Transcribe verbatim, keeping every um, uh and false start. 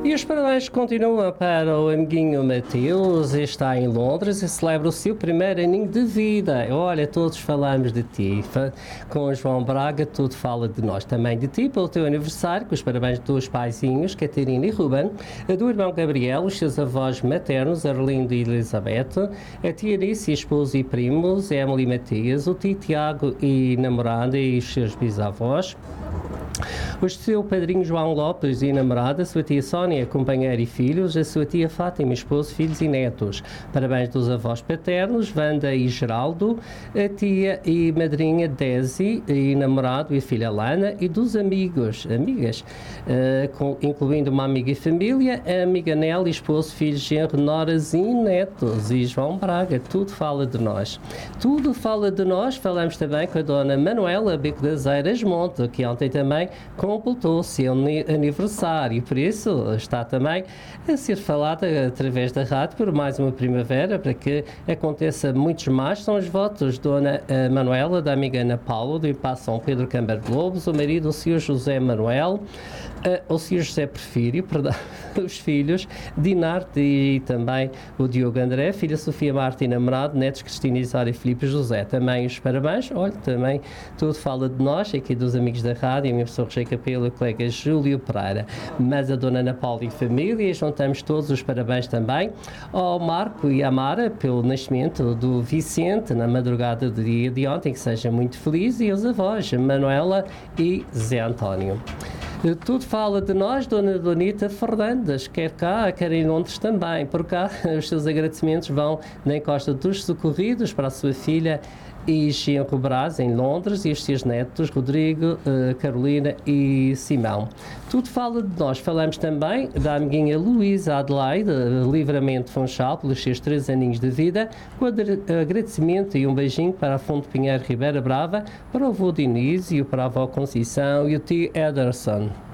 E os parabéns continuam para o amiguinho Mateus, está em Londres e celebra o seu primeiro aninho de vida. Olha, todos falamos de ti. Com o João Braga, tudo fala de nós. Também de ti, pelo teu aniversário, com os parabéns dos paizinhos, Catarina e Ruben, a do irmão Gabriel, os seus avós maternos, Arlindo e Elizabeth, a tia Alice, esposo e primos, Emily e Matias, o tio Tiago e namorada e os seus bisavós, o seu padrinho João Lopes e namorada, a sua tia Sónia, companheira e filhos, a sua tia Fátima, esposo, filhos e netos. Parabéns dos avós paternos, Wanda e Geraldo, a tia e madrinha Desi e namorado e filha Lana, e dos amigos, amigas, uh, com, incluindo uma amiga e família, a amiga Nelly, esposo, filhos, genro, noras e netos. E João Braga, tudo fala de nós. Tudo fala de nós. Falamos também com a dona Manuela Beco das Eiras Monte, que ontem também completou o seu aniversário, por isso está também a ser falada através da rádio por mais uma primavera, para que aconteça muitos mais. São os votos de Dona Manuela, da amiga Ana Paula, do Impasse São Pedro Câmara de Lobos, o marido, o senhor José Manuel, o senhor José Porfírio, perdão, os filhos, Dinarte e também o Diogo André, filha Sofia Marta e namorado, netos Cristina Isara e Filipe José. Também os parabéns, olha, também tudo fala de nós, aqui dos amigos da rádio, a minha pessoa Rogério Capelo, o colega Júlio Pereira, mas a dona Ana Paula e família, e juntamos todos os parabéns também ao Marco e à Mara pelo nascimento do Vicente na madrugada do dia de ontem, que seja muito feliz, e aos avós, Manuela e Zé António. Tudo fala de nós, Dona Donita Fernandes, quer cá, quer em Londres também. Por cá, os seus agradecimentos vão na Encosta dos Socorridos para a sua filha e Genro Brás, em Londres, e os seus netos, Rodrigo, uh, Carolina e Simão. Tudo fala de nós. Falamos também da amiguinha Luísa Adelaide, Livramento Funchal, pelos seus três aninhos de vida, com agradecimento e um beijinho para a Fonte Pinheiro Ribeira Brava, para o avô Dionísio, para a avó Conceição e o tio Ederson.